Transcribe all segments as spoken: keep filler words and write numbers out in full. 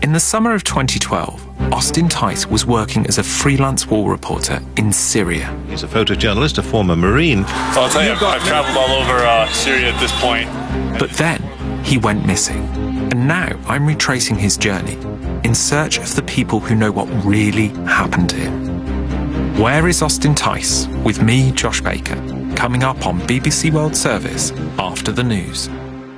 In the summer of twenty twelve, Austin Tice was working as a freelance war reporter in Syria. He's a photojournalist, a former Marine. So I'll tell you, I've, I've traveled all over uh, Syria at this point. But then he went missing. And now I'm retracing his journey in search of the people who know what really happened to him. Where is Austin Tice? With me, Josh Baker, coming up on B B C World Service after the news.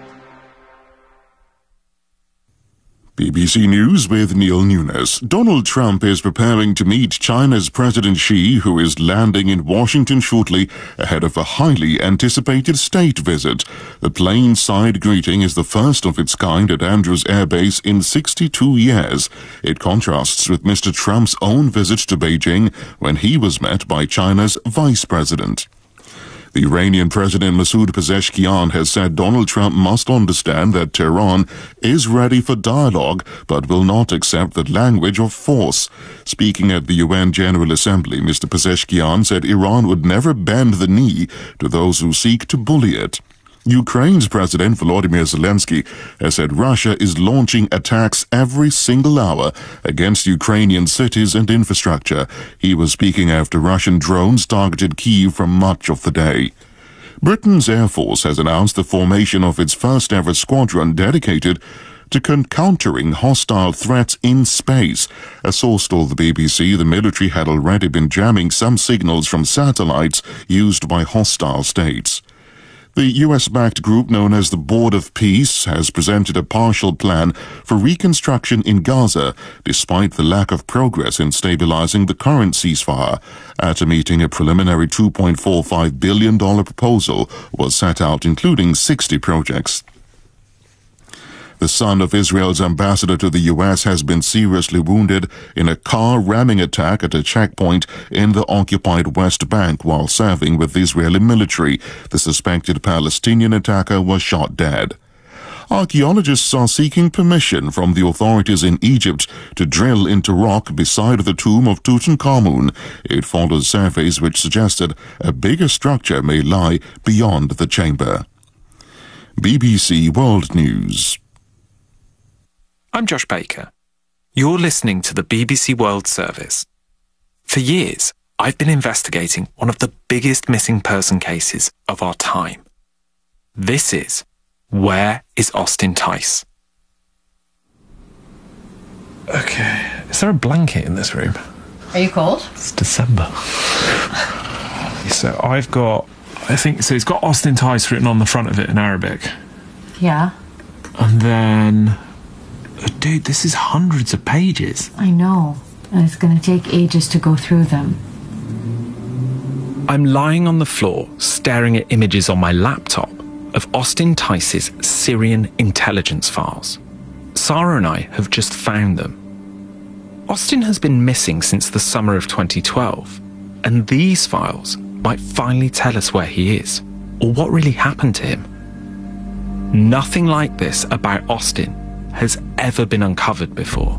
B B C News with Neil Nunes. Donald Trump is preparing to meet China's President Xi, who is landing in Washington shortly ahead of a highly anticipated state visit. The plane-side greeting is the first of its kind at Andrews Air Base in sixty-two years. It contrasts with Mister Trump's own visit to Beijing when he was met by China's vice president. The Iranian President Masoud Pezeshkian has said Donald Trump must understand that Tehran is ready for dialogue but will not accept the language of force. Speaking at the U N General Assembly, Mister Pezeshkian said Iran would never bend the knee to those who seek to bully it. Ukraine's President Volodymyr Zelensky has said Russia is launching attacks every single hour against Ukrainian cities and infrastructure. He was speaking after Russian drones targeted Kyiv for much of the day. Britain's Air Force has announced the formation of its first-ever squadron dedicated to countering hostile threats in space. A source told the B B C the military had already been jamming some signals from satellites used by hostile states. The U S-backed group known as the Board of Peace has presented a partial plan for reconstruction in Gaza, despite the lack of progress in stabilizing the current ceasefire. At a meeting, a preliminary two point four five billion dollars proposal was set out, including sixty projects. The son of Israel's ambassador to the U S has been seriously wounded in a car ramming attack at a checkpoint in the occupied West Bank while serving with the Israeli military. The suspected Palestinian attacker was shot dead. Archaeologists are seeking permission from the authorities in Egypt to drill into rock beside the tomb of Tutankhamun. It follows surveys which suggested a bigger structure may lie beyond the chamber. B B C World News. I'm Josh Baker. You're listening to the B B C World Service. For years, I've been investigating one of the biggest missing person cases of our time. This is Where is Austin Tice? Okay, is there a blanket in this room? Are you cold? It's December. So I've got, I think, so it's got Austin Tice written on the front of it in Arabic. Yeah. And then... Dude, this is hundreds of pages. I know, and it's going to take ages to go through them. I'm lying on the floor, staring at images on my laptop of Austin Tice's Syrian intelligence files. Sarah and I have just found them. Austin has been missing since the summer of twenty twelve, and these files might finally tell us where he is, or what really happened to him. Nothing like this about Austin has ever been uncovered before.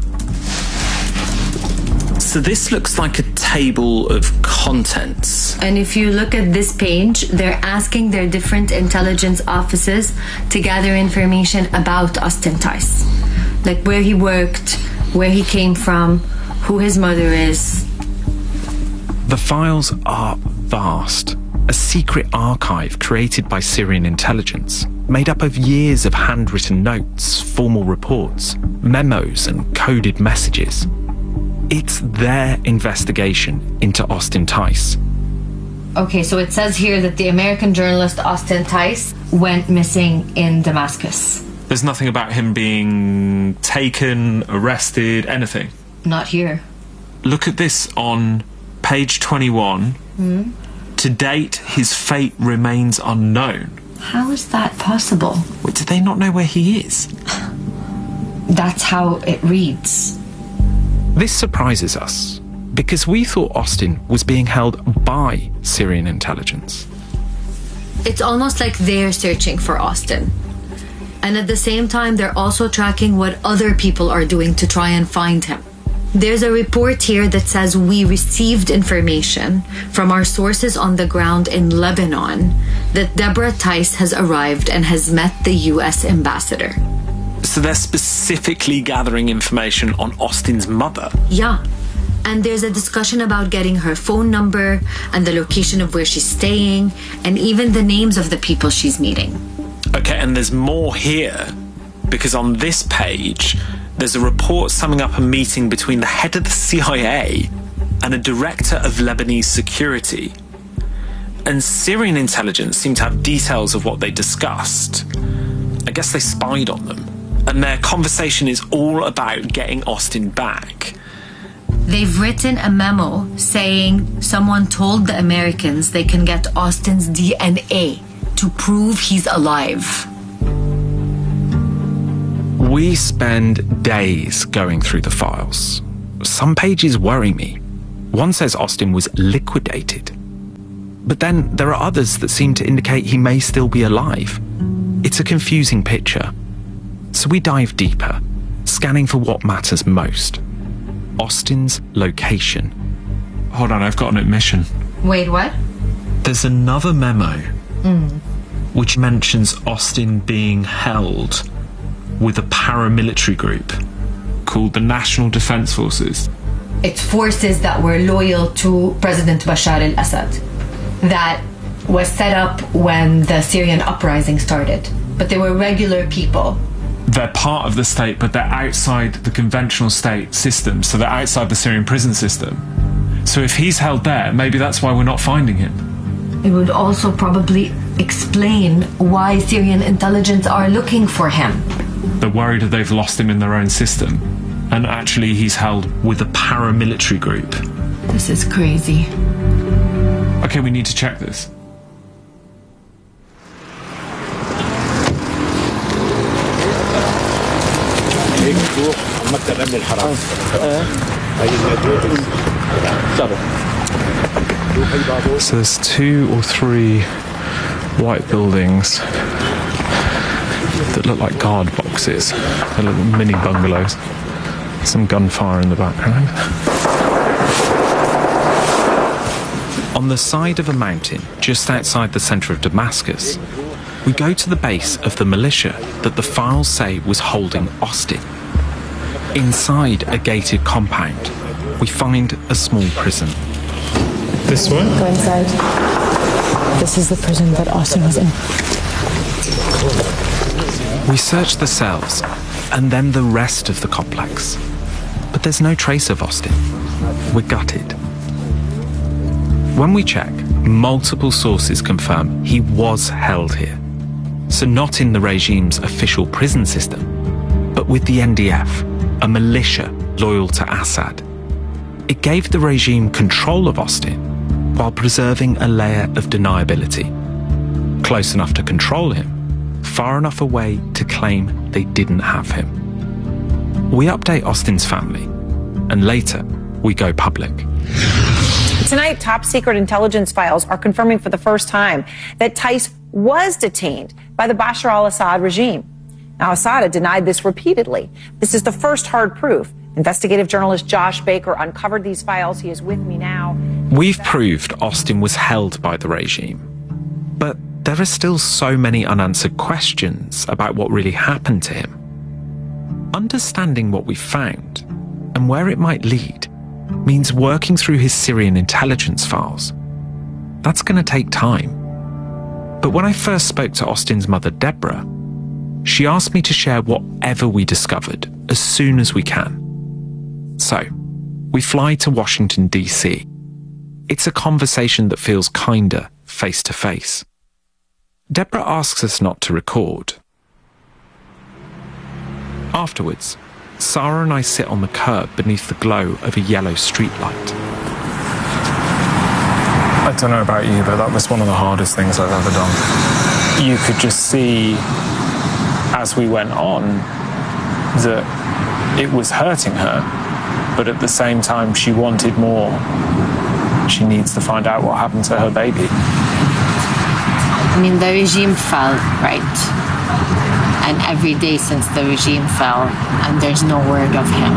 So this looks like a table of contents. And if you look at this page, they're asking their different intelligence offices to gather information about Austin Tice. Like where he worked, where he came from, who his mother is. The files are vast. A secret archive created by Syrian intelligence, made up of years of handwritten notes, formal reports, memos and coded messages. It's their investigation into Austin Tice. Okay, so it says here that the American journalist Austin Tice went missing in Damascus. There's nothing about him being taken, arrested, anything? Not here. Look at this on page twenty-one. Hmm? To date, his fate remains unknown. How is that possible? Wait, do they not know where he is? That's how it reads. This surprises us, because we thought Austin was being held by Syrian intelligence. It's almost like they're searching for Austin. And at the same time, they're also tracking what other people are doing to try and find him. There's a report here that says we received information from our sources on the ground in Lebanon that Deborah Tice has arrived and has met the U S ambassador. so they're specifically gathering information on Austin's mother? Yeah. And there's a discussion about getting her phone number and the location of where she's staying and even the names of the people she's meeting. Okay, and there's more here, because on this page, there's a report summing up a meeting between the head of the C I A and a director of Lebanese security. And Syrian intelligence seemed to have details of what they discussed. I guess they spied on them. And their conversation is all about getting Austin back. They've written a memo saying someone told the Americans they can get Austin's D N A to prove he's alive. We spend days going through the files. Some pages worry me. One says Austin was liquidated. But then there are others that seem to indicate he may still be alive. It's a confusing picture. So we dive deeper, scanning for what matters most. Austin's location. Hold on, I've got an admission. Wait, what? There's another memo Mm. which mentions Austin being held with a paramilitary group called the National Defense Forces. It's forces that were loyal to President Bashar al-Assad that was set up when the Syrian uprising started. But they were regular people. They're part of the state, but they're outside the conventional state system, so they're outside the Syrian prison system. So if he's held there, maybe that's why we're not finding him. It would also probably explain why Syrian intelligence are looking for him. They're worried that they've lost him in their own system, and actually he's held with a paramilitary group. This is crazy. Okay, we need to check this. So there's two or three white buildings that look like guard boxes. They're little mini bungalows. Some gunfire in the background. On the side of a mountain, just outside the centre of Damascus, we go to the base of the militia that the files say was holding Austin. Inside a gated compound, we find a small prison. This one? Go inside. This is the prison that Austin was in. We search the cells and then the rest of the complex. But there's no trace of Austin. We're gutted. When we check, multiple sources confirm he was held here. So not in the regime's official prison system, but with the N D F, a militia loyal to Assad. It gave the regime control of Austin while preserving a layer of deniability. Close enough to control him, far enough away to claim they didn't have him. We update Austin's family, and later we go public. Tonight, top secret intelligence files are confirming for the first time that Tice was detained by the Bashar al-Assad regime. Now, Assad had denied this repeatedly. This is the first hard proof. Investigative journalist Josh Baker uncovered these files. He is with me now. We've proved Austin was held by the regime. But there are still so many unanswered questions about what really happened to him. Understanding what we found and where it might lead means working through his Syrian intelligence files. That's going to take time. But when I first spoke to Austin's mother, Deborah, she asked me to share whatever we discovered as soon as we can. So, we fly to Washington, D C. It's a conversation that feels kinder face to face. Deborah asks us not to record. Afterwards, Sarah and I sit on the curb beneath the glow of a yellow streetlight. I don't know about you, but that was one of the hardest things I've ever done. You could just see, as we went on, that it was hurting her, but at the same time she wanted more. She needs to find out what happened to her baby. I mean, the regime fell, right? And every day since the regime fell, and there's no word of him.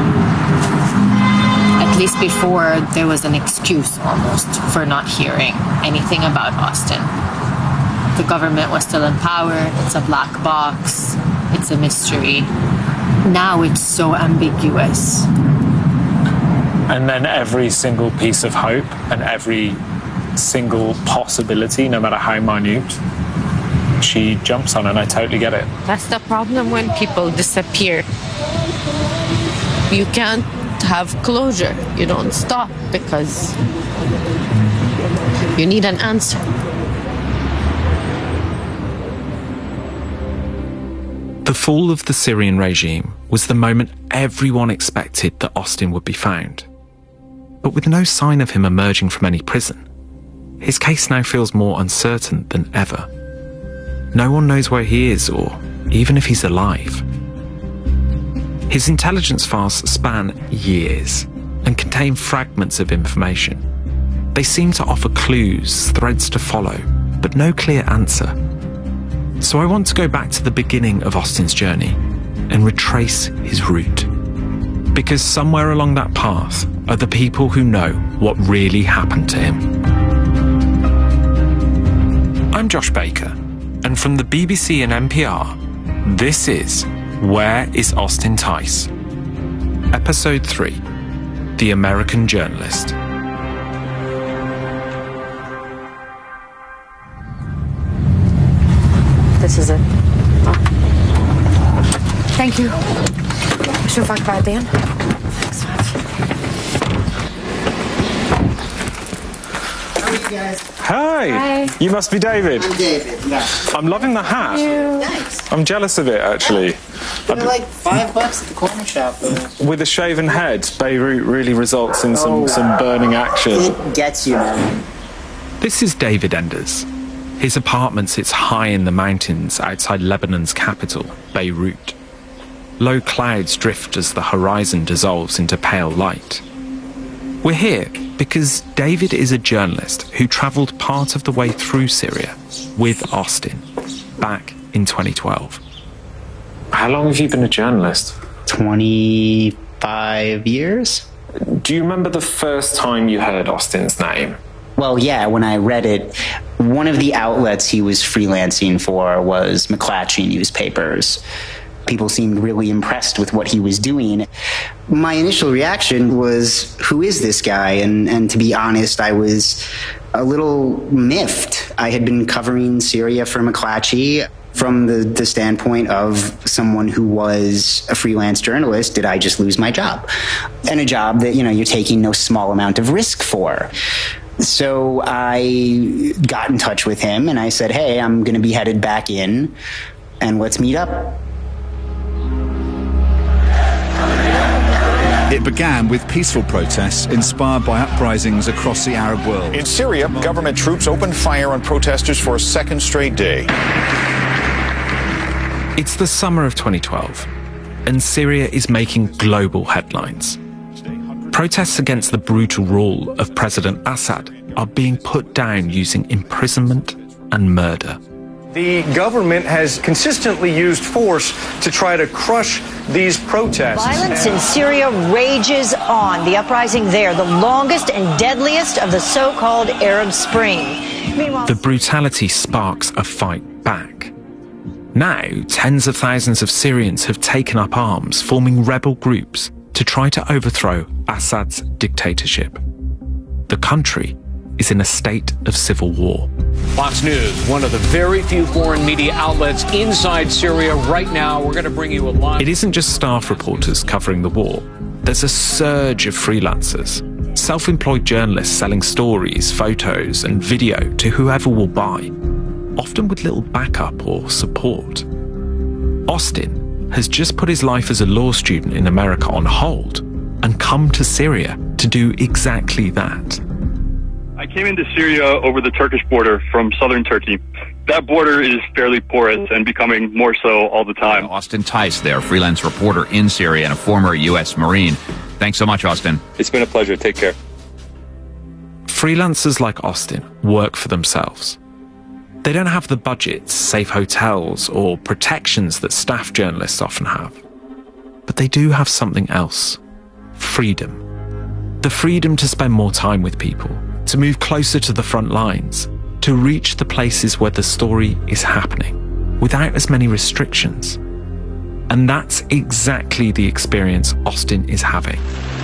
At least before, there was an excuse almost for not hearing anything about Austin. The government was still in power. It's a black box. It's a mystery. Now it's so ambiguous. And then every single piece of hope and every single possibility, no matter how minute, she jumps on, and I totally get it. That's the problem when people disappear. You can't have closure. You don't stop because you need an answer. The fall of the Syrian regime was the moment everyone expected that Austin would be found. But with no sign of him emerging from any prison, his case now feels more uncertain than ever. No one knows where he is or even if he's alive. His intelligence files span years and contain fragments of information. They seem to offer clues, threads to follow, but no clear answer. So I want to go back to the beginning of Austin's journey and retrace his route. Because somewhere along that path are the people who know what really happened to him. I'm Josh Baker, and from the B B C and N P R, this is Where is Austin Tice? Episode three, The American Journalist. This is it. Oh. Thank you. أشوفك بعدين. How are you guys? Hi. Hi. You must be David. I'm David, yes. I'm loving the hat. Thanks. I'm jealous of it, actually. They're like five bucks at the corner shop. Uh, With a shaven head, Beirut really results in some, Oh. some burning action. it gets you, man. This is David Enders. His apartment sits high in the mountains outside Lebanon's capital, Beirut. Low clouds drift as the horizon dissolves into pale light. We're here because David is a journalist who travelled part of the way through Syria with Austin back in twenty twelve. How long have you been a journalist? twenty-five years? Do you remember the first time you heard Austin's name? Well, yeah, when I read it, one of the outlets he was freelancing for was McClatchy newspapers. People seemed really impressed with what he was doing. My initial reaction was, who is this guy? And, and to be honest, I was a little miffed. I had been covering Syria for McClatchy from the, the standpoint of someone who was a freelance journalist. Did I just lose my job? And a job that, you know, you're taking no small amount of risk for. So I got in touch with him and I said, hey, I'm going to be headed back in and let's meet up. It began with peaceful protests inspired by uprisings across the Arab world. In Syria, government troops opened fire on protesters for a second straight day. It's the summer of twenty twelve, and Syria is making global headlines. Protests against the brutal rule of President Assad are being put down using imprisonment and murder. The government has consistently used force to try to crush these protests. Violence in Syria rages on. The uprising there, the longest and deadliest of the so-called Arab Spring. Meanwhile, The brutality sparks a fight back. Now, tens of thousands of Syrians have taken up arms, forming rebel groups to try to overthrow Assad's dictatorship. The country is in a state of civil war. Fox News, one of the very few foreign media outlets inside Syria right now. We're going to bring you a live. It isn't just staff reporters covering the war. There's a surge of freelancers, self-employed journalists selling stories, photos, and video to whoever will buy, often with little backup or support. Austin has just put his life as a law student in America on hold and come to Syria to do exactly that. I came into Syria over the Turkish border from southern Turkey. That border is fairly porous and becoming more so all the time. Austin Tice there, freelance reporter in Syria and a former U S Marine. Thanks so much, Austin. It's been a pleasure. Take care. Freelancers like Austin work for themselves. They don't have the budgets, safe hotels, or protections that staff journalists often have. But they do have something else. Freedom. The freedom to spend more time with people, to move closer to the front lines, to reach the places where the story is happening, without as many restrictions. And that's exactly the experience Austin is having.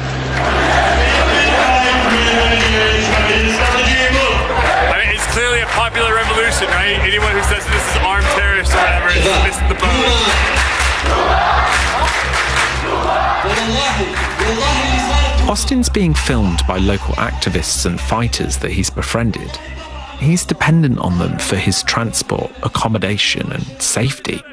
I mean, it's clearly a popular revolution, right? Anyone who says this is armed terrorists or whatever is missing the boat. Austin's being filmed by local activists and fighters that he's befriended. He's dependent on them for his transport, accommodation, and safety.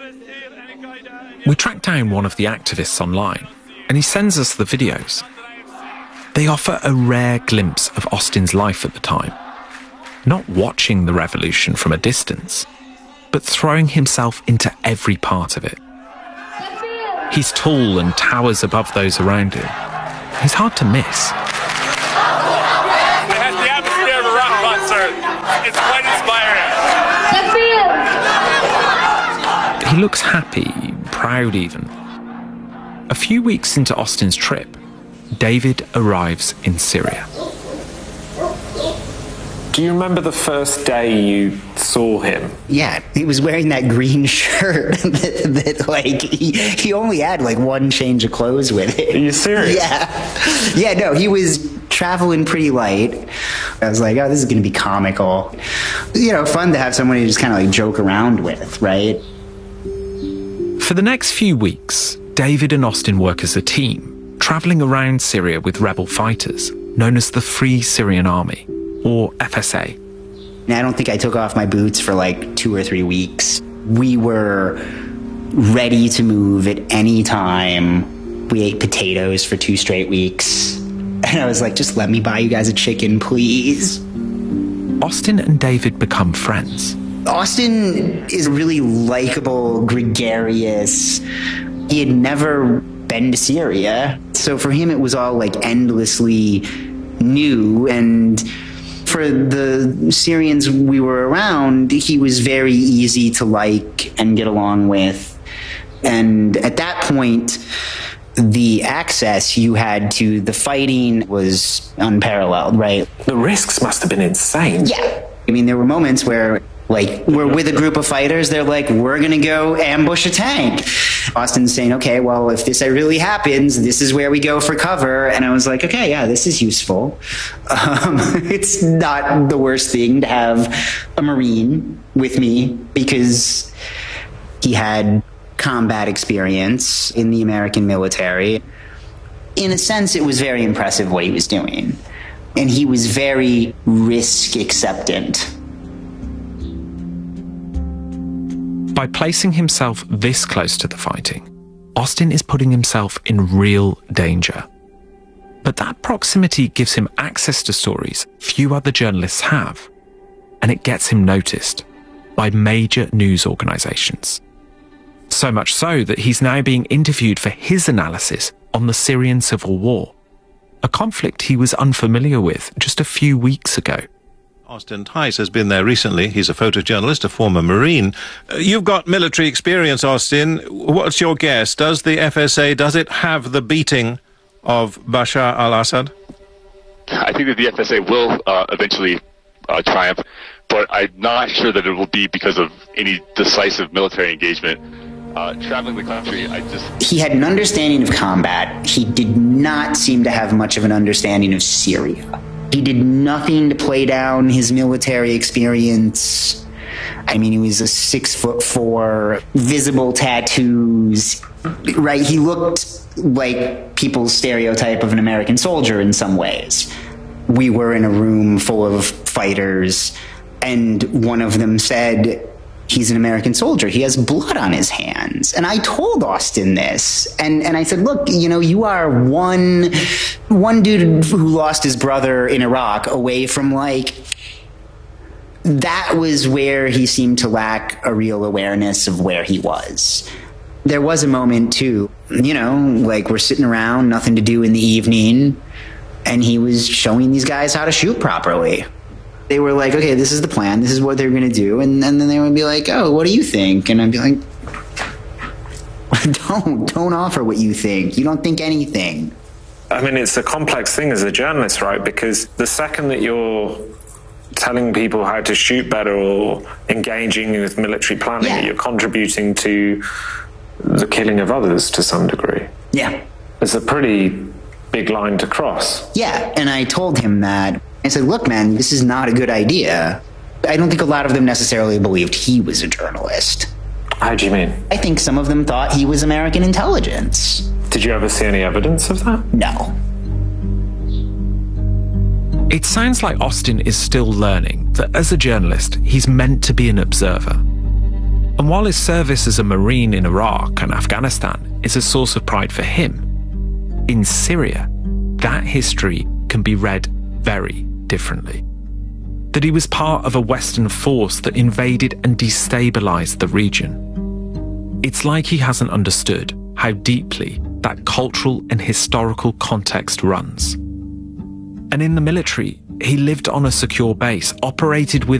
We track down one of the activists online, and he sends us the videos. They offer a rare glimpse of Austin's life at the time. Not watching the revolution from a distance, but throwing himself into every part of it. He's tall and towers above those around him. He's hard to miss. It has the atmosphere of a rock concert. It's quite inspiring. He looks happy, proud even. A few weeks into Austin's trip, David arrives in Syria. Do you remember the first day you saw him? Yeah, he was wearing that green shirt that, that like, he, he only had like one change of clothes with it. Are you serious? Yeah. Yeah, no, he was traveling pretty light. I was like, oh, this is going to be comical. You know, fun to have someone to just kind of like joke around with, right? For the next few weeks, David and Austin work as a team, traveling around Syria with rebel fighters, known as the Free Syrian Army, or F S A. I don't think I took off my boots for like two or three weeks. We were ready to move at any time. We ate potatoes for two straight weeks. And I was like, just let me buy you guys a chicken, please. Austin and David become friends. Austin is really likable, gregarious. He had never been to Syria. So for him, it was all like endlessly new. And for the Syrians we were around, he was very easy to like and get along with. And at that point, the access you had to the fighting was unparalleled, right? The risks must have been insane. Yeah. I mean, there were moments where, like, we're with a group of fighters, they're like, we're going to go ambush a tank. Austin's saying, okay, well, if this really happens, this is where we go for cover. And I was like, okay, yeah, this is useful. Um, it's not the worst thing to have a Marine with me because he had combat experience in the American military. In a sense, it was very impressive what he was doing. And he was very risk acceptant. By placing himself this close to the fighting, Austin is putting himself in real danger. But that proximity gives him access to stories few other journalists have, and it gets him noticed by major news organisations. So much so that he's now being interviewed for his analysis on the Syrian civil war, a conflict he was unfamiliar with just a few weeks ago. Austin Tice has been there recently. He's a photojournalist, a former Marine. Uh, you've got military experience, Austin. What's your guess? Does the F S A, does it have the beating of Bashar al-Assad? I think that the F S A will uh, eventually uh, triumph, but I'm not sure that it will be because of any decisive military engagement. Uh, traveling the country, I just... He had an understanding of combat. He did not seem to have much of an understanding of Syria. He did nothing to play down his military experience. I mean, he was a six foot four, visible tattoos, right? He looked like people's stereotype of an American soldier in some ways. We were in a room full of fighters, and one of them said, he's an American soldier. He has blood on his hands. And I told Austin this. And, and I said, look, you know, you are one, one dude who lost his brother in Iraq away from, like, that was where he seemed to lack a real awareness of where he was. There was a moment, too, you know, like we're sitting around, nothing to do in the evening, and he was showing these guys how to shoot properly. They were like, okay, this is the plan. This is what they're going to do. And, and then they would be like, oh, what do you think? And I'd be like, don't, don't offer what you think. You don't think anything. I mean, it's a complex thing as a journalist, right? Because the second that you're telling people how to shoot better or engaging with military planning, yeah. you're contributing to the killing of others to some degree. Yeah. It's a pretty big line to cross. Yeah, and I told him that. I said, look, man, this is not a good idea. I don't think a lot of them necessarily believed he was a journalist. How do you mean? I think some of them thought he was American intelligence. Did you ever see any evidence of that? No. It sounds like Austin is still learning that as a journalist, he's meant to be an observer. And while his service as a Marine in Iraq and Afghanistan is a source of pride for him, in Syria, that history can be read very differently. That he was part of a Western force that invaded and destabilized the region. It's like he hasn't understood how deeply that cultural and historical context runs. And in the military, he lived on a secure base, operated with